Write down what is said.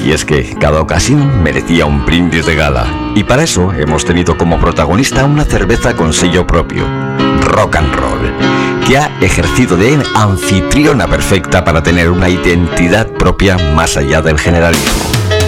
Y es que cada ocasión merecía un brindis de gala. Y para eso hemos tenido como protagonista una cerveza con sello propio, Rock and Roll, que ha ejercido de anfitriona perfecta para tener una identidad propia más allá del generalismo.